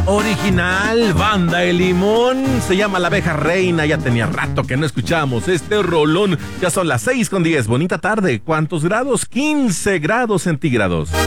Original, Banda de Limón, se llama La Abeja Reina. Ya tenía rato que no escuchamos este rolón. Ya son las 6:10. Bonita tarde. ¿Cuántos grados? 15 grados centígrados.